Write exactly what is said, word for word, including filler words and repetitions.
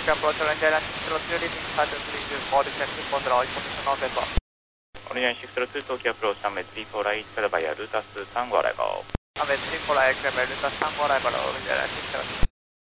Tokyo approach Orange Island six zero two, leading departure three two four, descending for the right position on Veto. Orange Island six zero two, Tokyo approach runway three four right, clear by Rutas Tango arrival. Runway three four right, clear by Rutas Tango arrival, Orange Island six zero two.